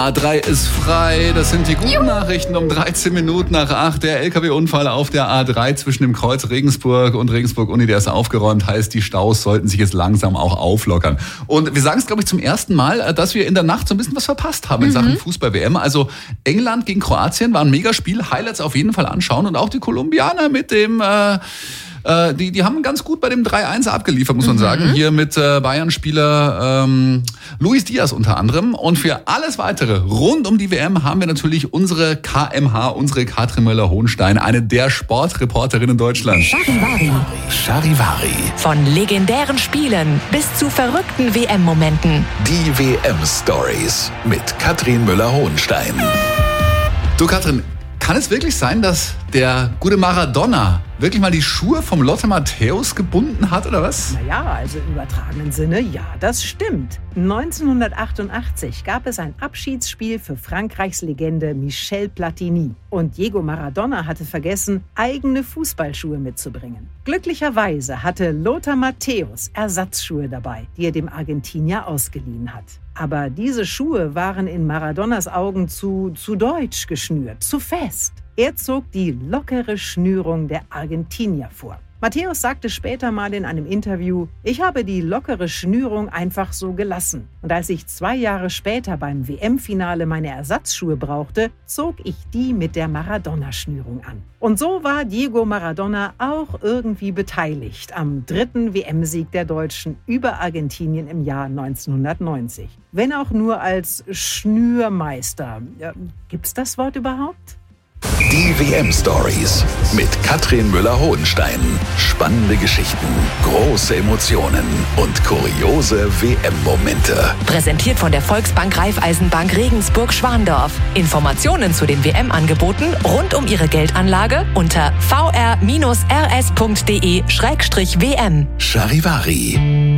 A3 ist frei. Das sind die guten Nachrichten um 13 Minuten nach 8. Der LKW-Unfall auf der A3 zwischen dem Kreuz Regensburg und Regensburg-Uni, der ist aufgeräumt. Heißt, die Staus sollten sich jetzt langsam auch auflockern. Und wir sagen es, glaube ich, zum ersten Mal, dass wir in der Nacht so ein bisschen was verpasst haben in Sachen Fußball-WM. Also England gegen Kroatien war ein Megaspiel. Highlights auf jeden Fall anschauen. Und auch die Kolumbianer mit dem... Die haben ganz gut bei dem 3-1 abgeliefert, muss man sagen. Hier mit Bayern-Spieler Luis Diaz unter anderem. Und für alles Weitere rund um die WM haben wir natürlich unsere KMH, unsere Katrin Möller-Hohenstein, eine der Sportreporterinnen Deutschlands. Charivari. Von legendären Spielen bis zu verrückten WM-Momenten. Die WM-Stories mit Katrin Möller-Hohenstein. Du Katrin, kann es wirklich sein, dass der gute Maradona wirklich mal die Schuhe vom Lothar Matthäus gebunden hat, oder was? Naja, also im übertragenen Sinne, ja, das stimmt. 1988 gab es ein Abschiedsspiel für Frankreichs Legende Michel Platini. Und Diego Maradona hatte vergessen, eigene Fußballschuhe mitzubringen. Glücklicherweise hatte Lothar Matthäus Ersatzschuhe dabei, die er dem Argentinier ausgeliehen hat. Aber diese Schuhe waren in Maradonas Augen zu deutsch geschnürt, zu fest. Er zog die lockere Schnürung der Argentinier vor. Matthäus sagte später mal in einem Interview, ich habe die lockere Schnürung einfach so gelassen. Und als ich 2 Jahre später beim WM-Finale meine Ersatzschuhe brauchte, zog ich die mit der Maradona-Schnürung an. Und so war Diego Maradona auch irgendwie beteiligt am 3. WM-Sieg der Deutschen über Argentinien im Jahr 1990. Wenn auch nur als Schnürmeister. Gibt's das Wort überhaupt? Die WM-Stories mit Katrin Möller-Hohenstein. Spannende Geschichten, große Emotionen und kuriose WM-Momente. Präsentiert von der Volksbank Raiffeisenbank Regensburg-Schwandorf. Informationen zu den WM-Angeboten rund um Ihre Geldanlage unter vr-rs.de/WM. Charivari.